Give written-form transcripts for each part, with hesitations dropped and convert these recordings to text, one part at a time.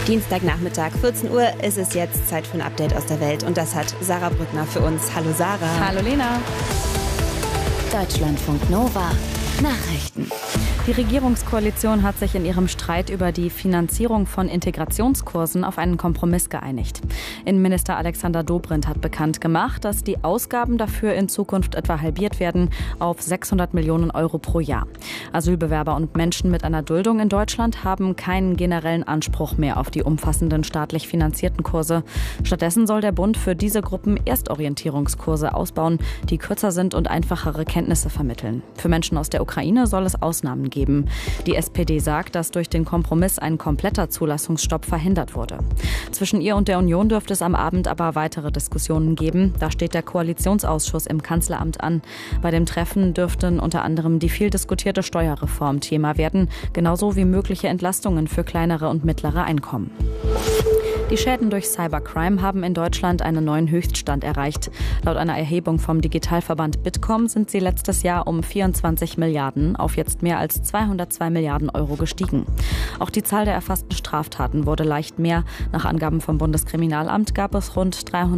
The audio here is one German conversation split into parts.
Dienstagnachmittag, 14 Uhr, ist es jetzt Zeit für ein Update aus der Welt. Und das hat Sarah Brückner für uns. Hallo Sarah. Hallo Lena. Deutschlandfunk Nova. Nachrichten. Die Regierungskoalition hat sich in ihrem Streit über die Finanzierung von Integrationskursen auf einen Kompromiss geeinigt. Innenminister Alexander Dobrindt hat bekannt gemacht, dass die Ausgaben dafür in Zukunft etwa halbiert werden auf 600 Millionen Euro pro Jahr. Asylbewerber und Menschen mit einer Duldung in Deutschland haben keinen generellen Anspruch mehr auf die umfassenden staatlich finanzierten Kurse. Stattdessen soll der Bund für diese Gruppen Erstorientierungskurse ausbauen, die kürzer sind und einfachere Kenntnisse vermitteln. Für Menschen aus der Ukraine soll es Ausnahmen geben. Die SPD sagt, dass durch den Kompromiss ein kompletter Zulassungsstopp verhindert wurde. Zwischen ihr und der Union dürfte es am Abend aber weitere Diskussionen geben. Da steht der Koalitionsausschuss im Kanzleramt an. Bei dem Treffen dürften unter anderem die viel diskutierte Steuerreform Thema werden, genauso wie mögliche Entlastungen für kleinere und mittlere Einkommen. Die Schäden durch Cybercrime haben in Deutschland einen neuen Höchststand erreicht. Laut einer Erhebung vom Digitalverband Bitkom sind sie letztes Jahr um 24 Milliarden auf jetzt mehr als 202 Milliarden Euro gestiegen. Auch die Zahl der erfassten Straftaten wurde leicht mehr. Nach Angaben vom Bundeskriminalamt gab es rund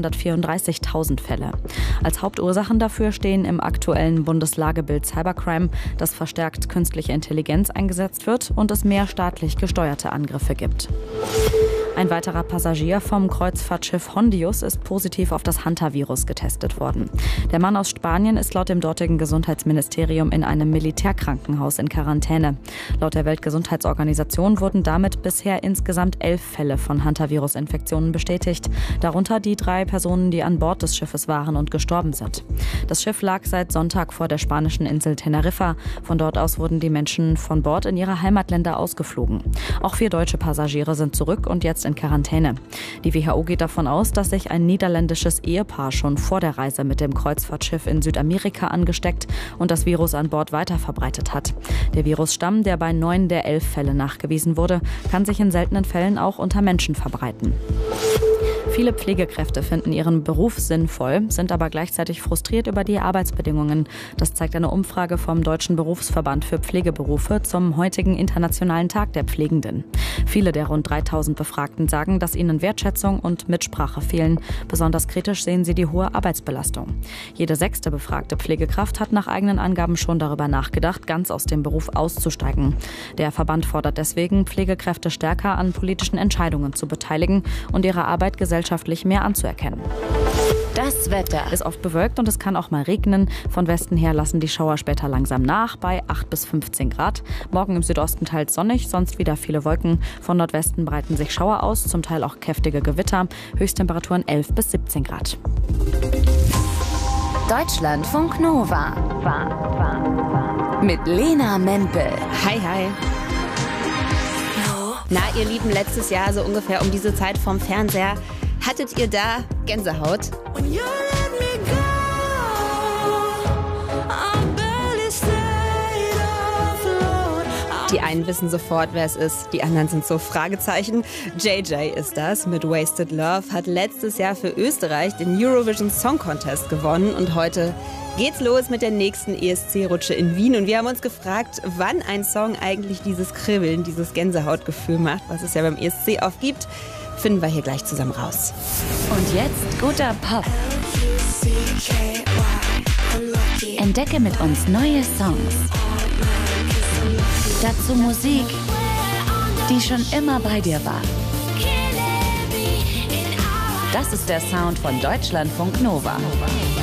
334.000 Fälle. Als Hauptursachen dafür stehen im aktuellen Bundeslagebild Cybercrime, dass verstärkt künstliche Intelligenz eingesetzt wird und es mehr staatlich gesteuerte Angriffe gibt. Ein weiterer Passagier vom Kreuzfahrtschiff Hondius ist positiv auf das Hantavirus getestet worden. Der Mann aus Spanien ist laut dem dortigen Gesundheitsministerium in einem Militärkrankenhaus in Quarantäne. Laut der Weltgesundheitsorganisation wurden damit bisher insgesamt 11 Fälle von Hantavirus-Infektionen bestätigt. Darunter die 3 Personen, die an Bord des Schiffes waren und gestorben sind. Das Schiff lag seit Sonntag vor der spanischen Insel Teneriffa. Von dort aus wurden die Menschen von Bord in ihre Heimatländer ausgeflogen. Auch 4 deutsche Passagiere sind zurück und jetzt in Quarantäne. Die WHO geht davon aus, dass sich ein niederländisches Ehepaar schon vor der Reise mit dem Kreuzfahrtschiff in Südamerika angesteckt und das Virus an Bord weiterverbreitet hat. Der Virusstamm, der bei 9 der 11 Fälle nachgewiesen wurde, kann sich in seltenen Fällen auch unter Menschen verbreiten. Viele Pflegekräfte finden ihren Beruf sinnvoll, sind aber gleichzeitig frustriert über die Arbeitsbedingungen. Das zeigt eine Umfrage vom Deutschen Berufsverband für Pflegeberufe zum heutigen Internationalen Tag der Pflegenden. Viele der rund 3000 Befragten sagen, dass ihnen Wertschätzung und Mitsprache fehlen. Besonders kritisch sehen sie die hohe Arbeitsbelastung. Jede 6. befragte Pflegekraft hat nach eigenen Angaben schon darüber nachgedacht, ganz aus dem Beruf auszusteigen. Der Verband fordert deswegen, Pflegekräfte stärker an politischen Entscheidungen zu beteiligen und ihre Arbeit gesellschaftlich mehr anzuerkennen. Das Wetter ist oft bewölkt und es kann auch mal regnen. Von Westen her lassen die Schauer später langsam nach bei 8 bis 15 Grad. Morgen im Südosten teils sonnig, sonst wieder viele Wolken. Von Nordwesten breiten sich Schauer aus, zum Teil auch kräftige Gewitter. Höchsttemperaturen 11 bis 17 Grad. Deutschlandfunk Nova. Mit Lena Mempel. Hi, hi. Na, ihr Lieben, letztes Jahr so ungefähr um diese Zeit vom Fernseher, hattet ihr da Gänsehaut? Die einen wissen sofort, wer es ist, die anderen sind so Fragezeichen. JJ ist das mit Wasted Love, hat letztes Jahr für Österreich den Eurovision Song Contest gewonnen und heute geht's los mit der nächsten ESC-Rutsche in Wien. Und wir haben uns gefragt, wann ein Song eigentlich dieses Kribbeln, dieses Gänsehautgefühl macht, was es ja beim ESC oft gibt. Finden wir hier gleich zusammen raus. Und jetzt guter Pop. Entdecke mit uns neue Songs. Dazu Musik, die schon immer bei dir war. Das ist der Sound von Deutschlandfunk Nova.